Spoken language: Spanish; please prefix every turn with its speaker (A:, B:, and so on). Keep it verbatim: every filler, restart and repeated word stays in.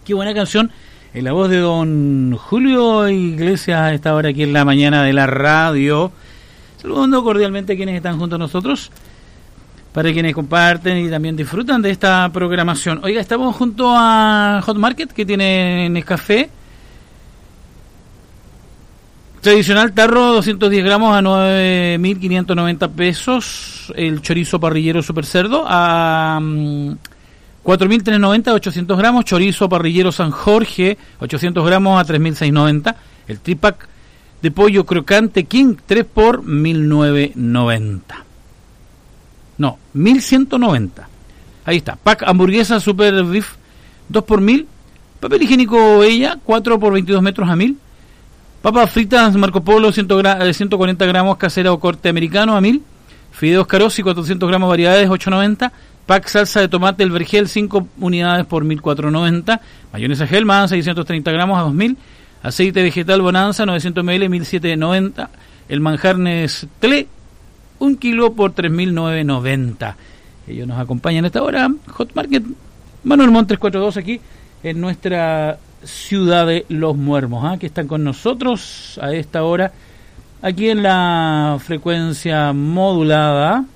A: Qué buena canción, en la voz de don Julio Iglesias a esta hora aquí en la mañana de la radio. Saludando cordialmente a quienes están junto a nosotros, para quienes comparten y también disfrutan de esta programación. Oiga, estamos junto a Hot Market, que tiene Nescafé tradicional tarro doscientos diez gramos a nueve mil quinientos noventa pesos. El chorizo parrillero super cerdo a um, cuatro mil trescientos noventa, ochocientos gramos. Chorizo parrillero San Jorge ochocientos gramos a tres mil seiscientos noventa. El tripack de pollo crocante King tres por mil novecientos noventa. No, mil ciento noventa. Ahí está. Pack hamburguesa super beef dos por mil. Papel higiénico ella cuatro por veintidós metros a mil. Papas fritas Marco Polo ciento cuarenta gramos casera o corte americano a mil. Fideos Carosi cuatrocientos gramos variedades ocho noventa. Pack salsa de tomate el Vergel cinco unidades por mil cuatrocientos noventa. Mayonesa Hellman seiscientos treinta gramos a dos mil. Aceite vegetal Bonanza novecientos mililitros mil setecientos noventa. El manjar Nestlé un kilo por tres mil novecientos noventa. Ellos nos acompañan a esta hora. Hot Market Manuel Montes cuarenta y dos aquí en nuestra ciudad de Los Muermos, ¿eh? Que están con nosotros a esta hora aquí en la frecuencia modulada